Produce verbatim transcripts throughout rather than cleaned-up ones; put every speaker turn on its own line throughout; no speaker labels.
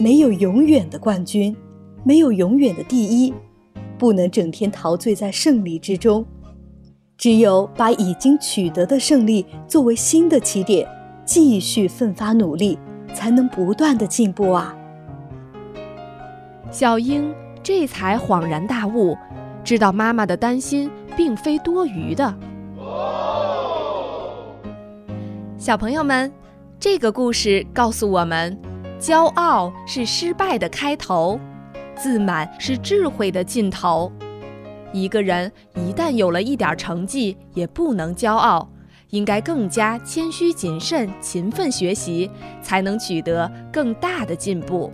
没有永远的冠军，没有永远的第一，不能整天陶醉在胜利之中。只有把已经取得的胜利作为新的起点，继续奋发努力，才能不断的进步啊。
小英这才恍然大悟，知道妈妈的担心并非多余的。小朋友们，这个故事告诉我们，骄傲是失败的开头，自满是智慧的尽头。一个人一旦有了一点成绩，也不能骄傲，应该更加谦虚谨慎，勤奋学习，才能取得更大的进步。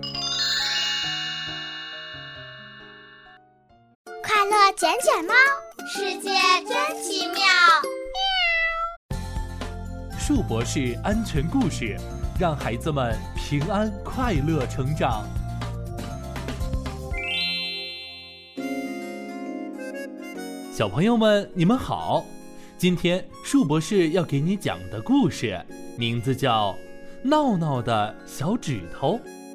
快乐捡捡猫，世界真奇妙。
树博士安全故事，让孩子们平安快乐成长。小朋友们，你们好！今天树博士要给你讲的故事，名字叫《闹闹的小指头》。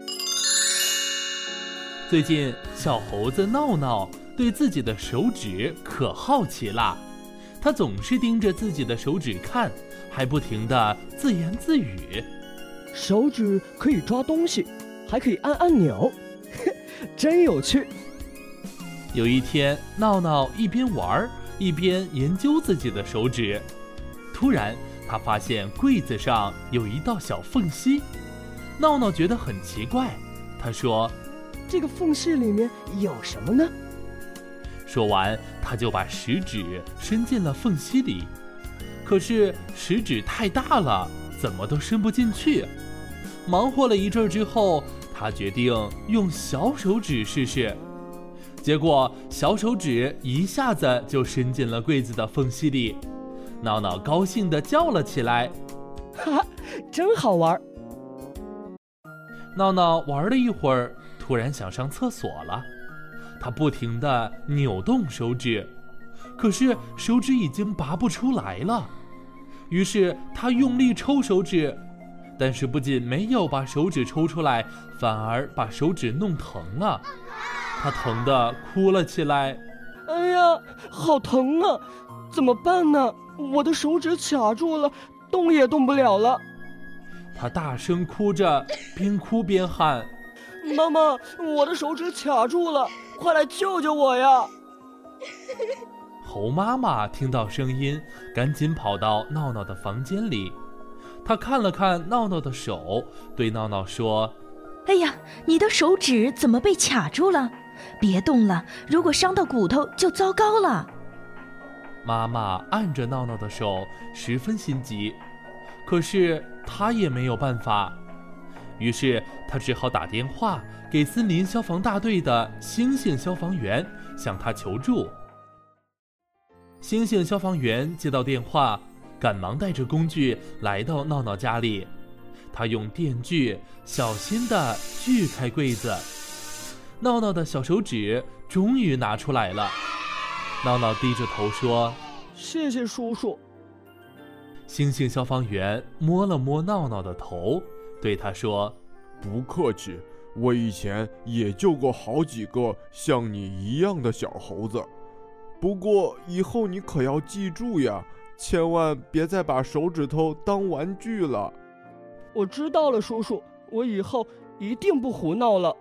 最近，小猴子闹闹对自己的手指可好奇啦，他总是盯着自己的手指看，还不停地自言自语。
手指可以抓东西，还可以按按钮，真有趣。
有一天，闹闹一边玩一边研究自己的手指，突然他发现柜子上有一道小缝隙。闹闹觉得很奇怪，他说：
这个缝隙里面有什么呢？
说完，他就把食指伸进了缝隙里，可是食指太大了，怎么都伸不进去。忙活了一阵之后，他决定用小手指试试。结果小手指一下子就伸进了柜子的缝隙里，闹闹高兴地叫了起来：
哈哈，真好玩！
闹闹玩了一会儿，突然想上厕所了。他不停地扭动手指，可是手指已经拔不出来了。于是他用力抽手指，但是不仅没有把手指抽出来，反而把手指弄疼了。他疼得哭了起来。
哎呀，好疼啊！怎么办呢？我的手指卡住了，动也动不了了。
他大声哭着，边哭边喊：
妈妈，我的手指卡住了，快来救救我呀！
猴妈妈听到声音，赶紧跑到闹闹的房间里。她看了看闹闹的手，对闹闹说：
哎呀，你的手指怎么被卡住了？别动了，如果伤到骨头就糟糕了。
妈妈按着闹闹的手，十分心急，可是她也没有办法。于是她只好打电话给森林消防大队的星星消防员，向他求助。星星消防员接到电话，赶忙带着工具来到闹闹家里。他用电锯小心地锯开柜子，闹闹的小手指终于拿出来了。闹闹低着头说：
谢谢叔叔。
星星消防员摸了摸闹闹的头，对他说：
不客气，我以前也救过好几个像你一样的小猴子，不过以后你可要记住呀，千万别再把手指头当玩具了。
我知道了，叔叔，我以后一定不胡闹了。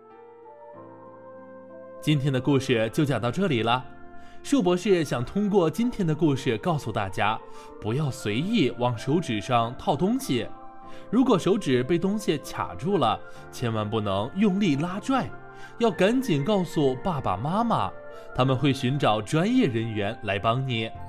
今天的故事就讲到这里了。树博士想通过今天的故事告诉大家，不要随意往手指上套东西。如果手指被东西卡住了，千万不能用力拉拽，要赶紧告诉爸爸妈妈，他们会寻找专业人员来帮你。